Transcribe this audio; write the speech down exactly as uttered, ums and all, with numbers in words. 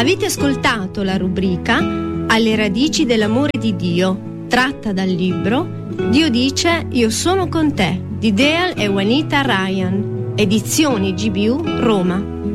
Avete ascoltato la rubrica Alle radici dell'amore di Dio, tratta dal libro Dio dice io sono con te di Dale e Juanita Ryan, edizioni G B U Roma.